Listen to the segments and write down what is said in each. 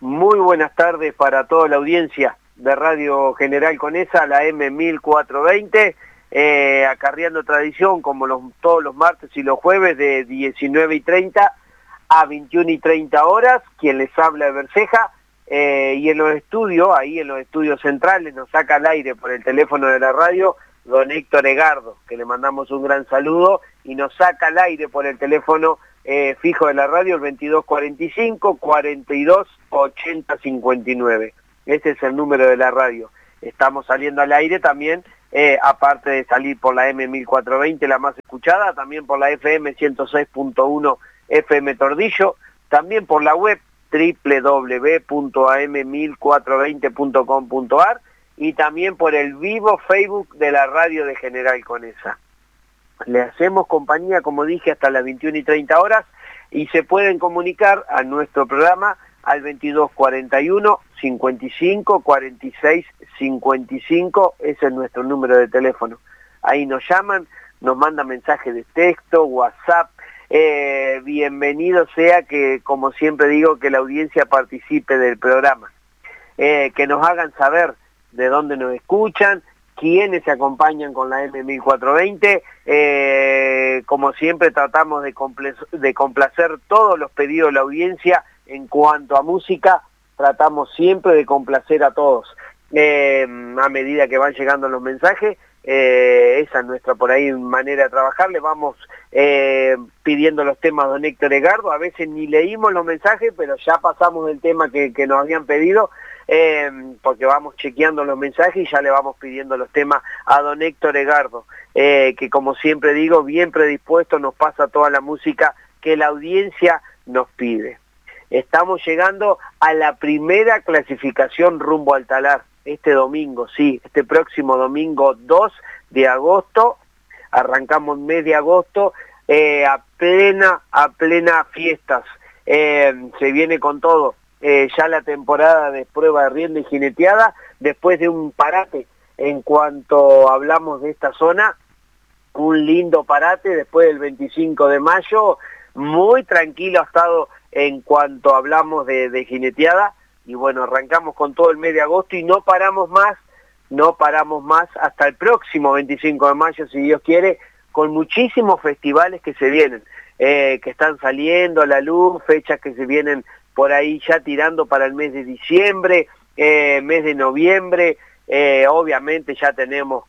Muy buenas tardes para toda la audiencia de Radio General Conesa, la M1420, acarreando tradición como todos los martes y los jueves de 19:30 a 21:30 horas, quien les habla de Berceja, y en los estudios, ahí en los estudios centrales, nos saca al aire por el teléfono de la radio don Héctor Egardo, que le mandamos un gran saludo, y nos saca al aire por el teléfono fijo de la radio, el 2245 42 80 59. Ese es el número de la radio. Estamos saliendo al aire también, aparte de salir por la M1420, la más escuchada, también por la FM 106.1 FM Tordillo, también por la web www.am1420.com.ar y también por el vivo Facebook de la radio de General Conesa. Le hacemos compañía, como dije, hasta las 21:30 horas y se pueden comunicar a nuestro programa al 2241 55 46 55, ese es nuestro número de teléfono. Ahí nos llaman, nos mandan mensajes de texto, WhatsApp. Bienvenido sea que, como siempre digo, que la audiencia participe del programa. Que nos hagan saber de dónde nos escuchan, quiénes se acompañan con la M1420, como siempre tratamos de complacer todos los pedidos de la audiencia en cuanto a música, tratamos siempre de complacer a todos. A medida que van llegando los mensajes, esa es nuestra por ahí manera de trabajar, le vamos pidiendo los temas a don Héctor Egardo, a veces ni leímos los mensajes, pero ya pasamos el tema que nos habían pedido, porque vamos chequeando los mensajes y ya le vamos pidiendo los temas a don Héctor Egardo, que como siempre digo, bien predispuesto nos pasa toda la música que la audiencia nos pide. Estamos llegando a la primera clasificación rumbo al Talar, este domingo, sí, este próximo domingo 2 de agosto, arrancamos el mes de agosto, a plena fiestas, se viene con todo. Ya la temporada de prueba de rienda y jineteada, después de un parate en cuanto hablamos de esta zona, un lindo parate después del 25 de mayo, muy tranquilo ha estado en cuanto hablamos de jineteada, y bueno, arrancamos con todo el mes de agosto y no paramos más hasta el próximo 25 de mayo, si Dios quiere, con muchísimos festivales que se vienen, que están saliendo a la luz, fechas que se vienen por ahí ya tirando para el mes de diciembre, mes de noviembre, obviamente ya tenemos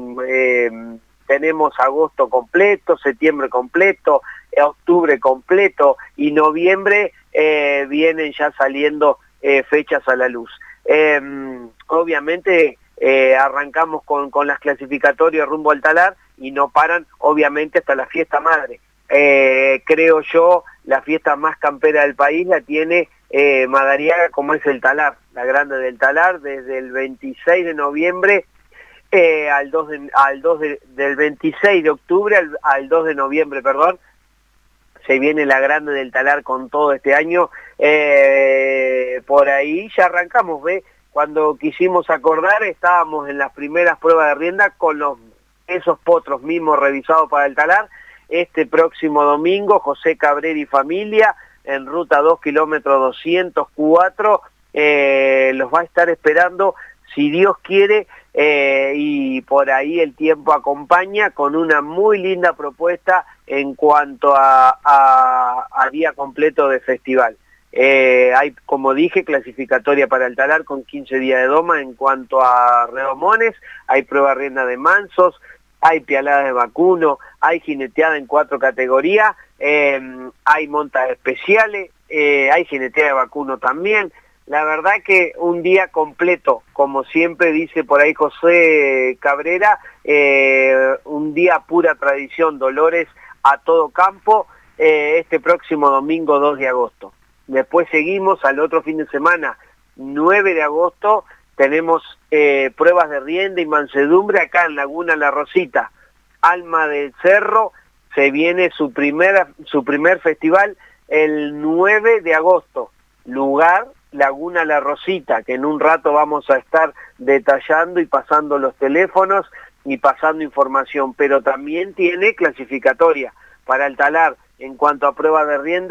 agosto completo, septiembre completo, octubre completo y noviembre vienen ya saliendo fechas a la luz. Obviamente arrancamos con las clasificatorias rumbo al Talar y no paran obviamente hasta la fiesta madre. Creo yo, la fiesta más campera del país la tiene Madariaga, como es el Talar, la grande del Talar, desde el 26 de noviembre del 26 de octubre al 2 de noviembre, perdón, se viene la grande del Talar con todo este año. Por ahí ya arrancamos, ¿ve? Cuando quisimos acordar estábamos en las primeras pruebas de rienda con esos potros mismos revisados para el Talar. Este próximo domingo, José Cabrera y familia, en ruta 2 kilómetros 204, los va a estar esperando, si Dios quiere, y por ahí el tiempo acompaña, con una muy linda propuesta en cuanto a día completo de festival. Hay, como dije, clasificatoria para el Talar con 15 días de doma. En cuanto a redomones, hay prueba rienda de mansos, hay pialadas de vacuno, hay jineteada en 4 categorías, hay montas especiales, hay jineteada de vacuno también. La verdad que un día completo, como siempre dice por ahí José Cabrera, un día pura tradición, Dolores a todo campo, este próximo domingo 2 de agosto. Después seguimos al otro fin de semana, 9 de agosto, tenemos pruebas de rienda y mansedumbre acá en Laguna La Rosita. Alma del Cerro, se viene su primer festival el 9 de agosto. Lugar, Laguna La Rosita, que en un rato vamos a estar detallando y pasando los teléfonos y pasando información, pero también tiene clasificatoria para el Talar en cuanto a prueba de rienda,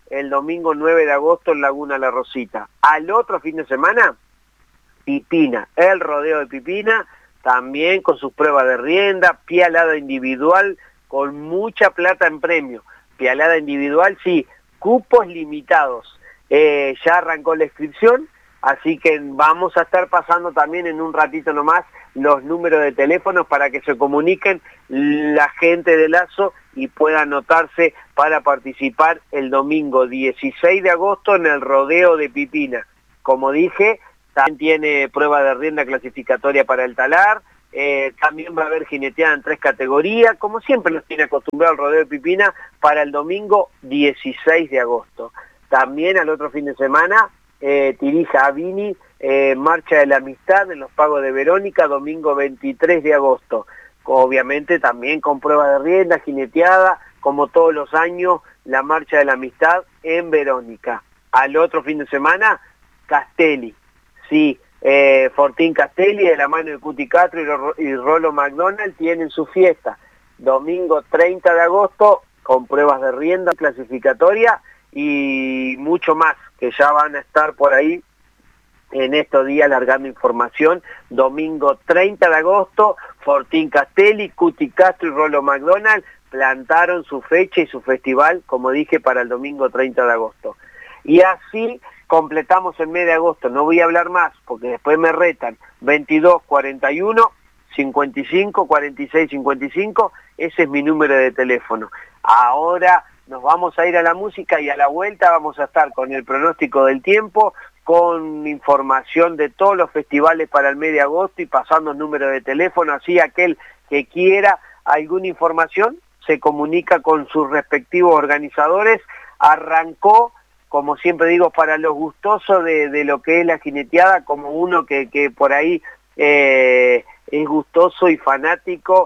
el domingo 9 de agosto en Laguna La Rosita. Al otro fin de semana, Pipina, el rodeo de Pipina, también con sus pruebas de rienda, pialada individual, con mucha plata en premio. Pialada individual, sí, cupos limitados. Ya arrancó la inscripción, así que vamos a estar pasando también en un ratito nomás los números de teléfonos para que se comuniquen la gente de Lazo y pueda anotarse para participar el domingo 16 de agosto en el rodeo de Pipina. Como dije, también tiene prueba de rienda clasificatoria para el talar, también va a haber jineteada en 3 categorías, como siempre nos tiene acostumbrado el rodeo de Pipina para el domingo 16 de agosto. También al otro fin de semana, Tirija Avini, Marcha de la Amistad en los Pagos de Verónica, domingo 23 de agosto. Obviamente también con prueba de rienda, jineteada, como todos los años, la Marcha de la Amistad en Verónica. Al otro fin de semana, Castelli, sí, Fortín Castelli de la mano de Cuti Castro y Rolo McDonald tienen su fiesta. Domingo 30 de agosto, con pruebas de rienda, clasificatoria y mucho más, que ya van a estar por ahí en estos días largando información. Domingo 30 de agosto, Fortín Castelli, Cuti Castro y Rolo McDonald plantaron su fecha y su festival, como dije, para el domingo 30 de agosto. Y así completamos el mes de agosto. No voy a hablar más, porque después me retan. 22 41 55 46 55, ese es mi número de teléfono. Ahora nos vamos a ir a la música y a la vuelta vamos a estar con el pronóstico del tiempo, con información de todos los festivales para el mes de agosto y pasando el número de teléfono, así aquel que quiera alguna información se comunica con sus respectivos organizadores. Arrancó, como siempre digo, para los gustosos de lo que es la jineteada, como uno que por ahí es gustoso y fanático,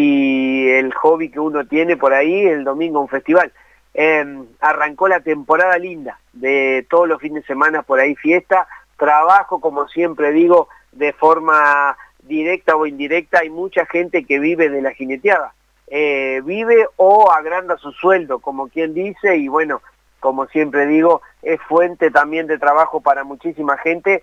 y el hobby que uno tiene por ahí, el domingo un festival. Arrancó la temporada linda de todos los fines de semana por ahí fiesta, trabajo como siempre digo de forma directa o indirecta. Hay mucha gente que vive de la jineteada, vive o agranda su sueldo como quien dice, y bueno, como siempre digo, es fuente también de trabajo para muchísima gente,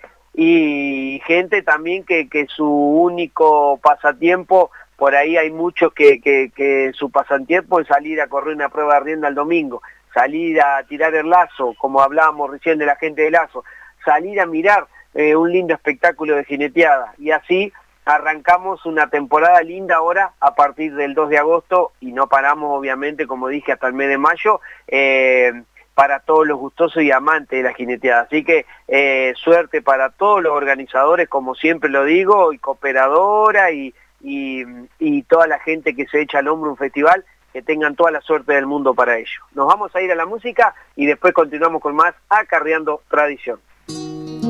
y gente también que su único pasatiempo, por ahí hay muchos que su pasatiempo es salir a correr una prueba de rienda el domingo, salir a tirar el lazo, como hablábamos recién de la gente de Lazo, salir a mirar un lindo espectáculo de jineteada, y así arrancamos una temporada linda ahora a partir del 2 de agosto, y no paramos obviamente, como dije, hasta el mes de mayo, para todos los gustosos y amantes de la jineteada. Así que suerte para todos los organizadores, como siempre lo digo, y cooperadora y toda la gente que se echa al hombro un festival, que tengan toda la suerte del mundo para ello. Nos vamos a ir a la música y después continuamos con más Acarreando Tradición.